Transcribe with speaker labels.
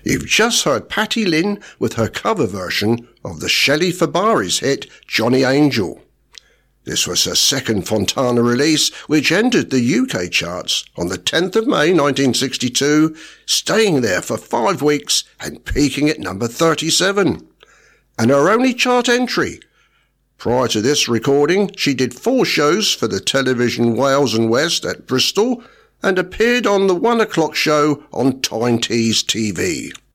Speaker 1: You've just heard Patti Lynn with her cover version of the Shelley Fabares hit Johnny Angel. This was her second Fontana release, which entered the UK charts on the 10th of May 1962, staying there for 5 weeks and peaking at number 37. And her only chart entry. Prior to this recording, she did 4 shows for the television Wales and West at Bristol and appeared on the 1 o'clock show on Tyne Tees TV.